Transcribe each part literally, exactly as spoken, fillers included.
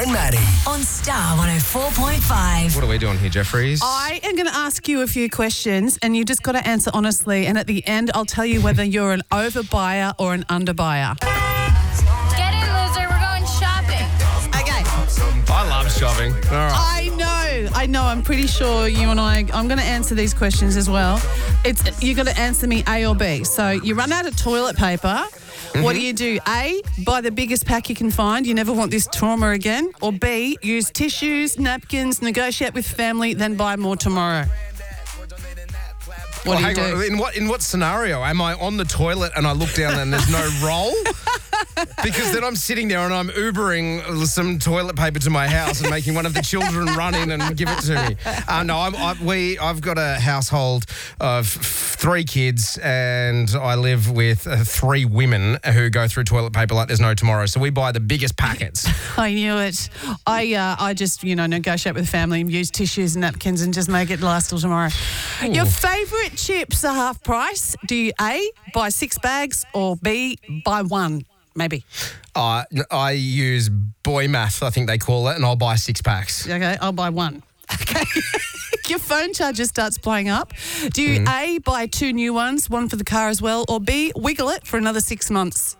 and Maddie on Star one oh four point five. What are we doing here, Jeffries? I am going to ask you a few questions and you just got to answer honestly. And at the end, I'll tell you whether you're an overbuyer or an underbuyer. Get in, loser. We're going shopping. Okay. I love shopping. All right. I know. I know. I'm pretty sure you and I, I'm going to answer these questions as well. It's you got to answer me A or B. So you run out of toilet paper. Mm-hmm. What do you do? A, buy the biggest pack you can find. You never want this trauma again. Or B, use tissues, napkins, negotiate with family, then buy more tomorrow. What well, do you hang do? On. In what in what scenario? Am I on the toilet and I look down and there's no roll? Because then I'm sitting there and I'm Ubering some toilet paper to my house and making one of the children run in and give it to me. Uh, no, I'm, I, we, I've got a household of f- three kids and I live with uh, three women who go through toilet paper like there's no tomorrow. So we buy the biggest packets. I knew it. I uh, I just, you know, negotiate with family and use tissues and napkins and just make it last till tomorrow. Ooh. Your favourite chips are half price. Do you A, buy six bags or B, buy one? Maybe. Uh, I use boy math, I think they call it, and I'll buy six packs. Okay, I'll buy one. Okay. Your phone charger starts playing up. Do you mm. A, buy two new ones, one for the car as well, or B, wiggle it for another six months?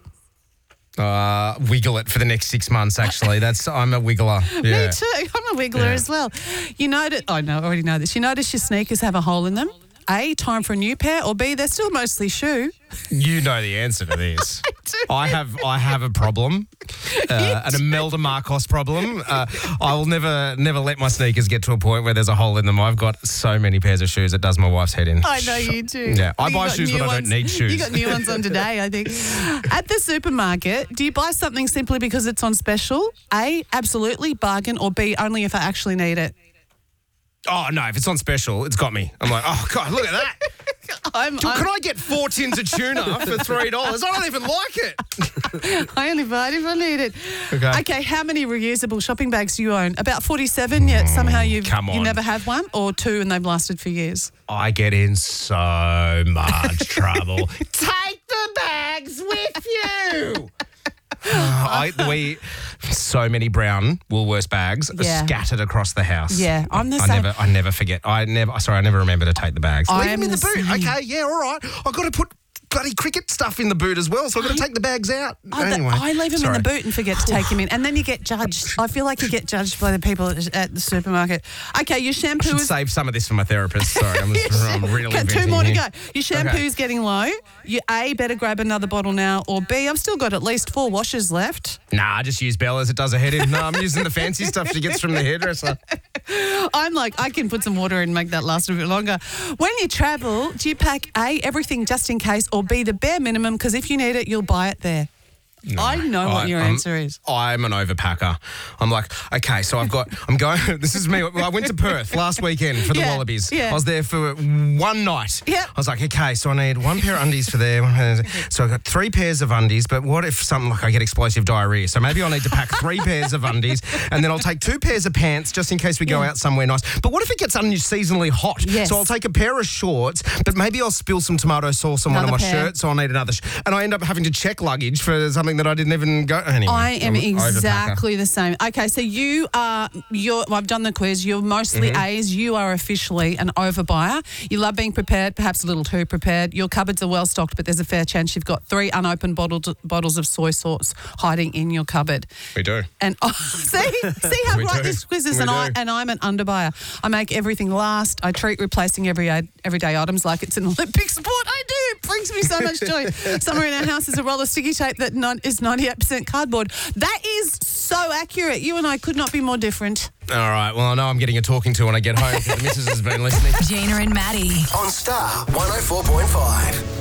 Uh, wiggle it for the next six months, actually. That's I'm a wiggler. Yeah. Me too. I'm a wiggler yeah. as well. You notice, oh no, I already know this. You notice your sneakers have a hole in them? A, time for a new pair, or B, they're still mostly shoe. You know the answer to this. I do. I have I have a problem, uh, an Imelda Marcos problem. Uh, I will never never let my sneakers get to a point where there's a hole in them. I've got so many pairs of shoes, it does my wife's head in. I know you do. Yeah, I you buy shoes when I don't need shoes. You got new ones on today, I think. At the supermarket, do you buy something simply because it's on special? A, absolutely, bargain, or B, only if I actually need it? Oh, no, if it's on special, it's got me. I'm like, oh, God, look at that. I'm, Can I'm, I get four tins of tuna for three dollars? I don't even like it. I only buy it if I need it. Okay. Okay, how many reusable shopping bags do you own? About forty-seven, yet somehow you've, Come on. you never have one, or two and they've lasted for years? I get in so much trouble. Take the bags with you. I, we so many brown Woolworths bags yeah. scattered across the house. Yeah, I'm the I same. never, I never forget. I never. Sorry, I never remember to take the bags. I Leave am them in the, the boot. same. Okay, yeah, all right. I've got to put bloody cricket stuff in the boot as well, so I've got to take the bags out. Oh, anyway, the, I leave them sorry. in the boot and forget to take them in, and then you get judged. I feel like you get judged by the people at, at the supermarket. Okay, your shampoo I should is... save some of this for my therapist. Sorry, I'm, just, I'm really okay, two venting more here. to go. Your shampoo's okay. getting low. You A, better grab another bottle now, or B, I've still got at least four washes left. Nah, I just use Bella's. It does a head in. No, I'm using the fancy stuff she gets from the hairdresser. I'm like, I can put some water in and make that last a bit longer. When you travel, do you pack A, everything just in case, or B, the bare minimum, because if you need it, you'll buy it there? No, I know what I, your I'm, answer is. I'm an overpacker. I'm like, okay, so I've got, I'm going, this is me. I went to Perth last weekend for the yeah, Wallabies. Yeah. I was there for one night. Yeah. I was like, okay, so I need one pair of undies for there. One pair, so I got three pairs of undies, but what if something like I get explosive diarrhea? So maybe I'll need to pack three pairs of undies and then I'll take two pairs of pants just in case we go yeah. out somewhere nice. But what if it gets unseasonably hot? Yes. So I'll take a pair of shorts, but maybe I'll spill some tomato sauce on another one of my pair. shirts, so I'll need another. Sh- and I end up having to check luggage for something that I didn't even go. Anyway, I am I'm exactly the same. Okay, so you are, you're, well, I've done the quiz. You're mostly mm-hmm. A's. You are officially an overbuyer. You love being prepared, perhaps a little too prepared. Your cupboards are well stocked, but there's a fair chance you've got three unopened bottled, bottles of soy sauce hiding in your cupboard. We do. And oh, see, see how We right do. this quiz is, We and do. I and I'm an underbuyer. I make everything last. I treat replacing every everyday items like it's an Olympic sport. I do. It brings me so much joy. Somewhere in our house is a roll of sticky tape that not, is ninety-eight percent cardboard. That is so accurate. You and I could not be more different. All right. Well, I know I'm getting a talking to when I get home because the missus has been listening. Gina and Maddie on Star one oh four point five.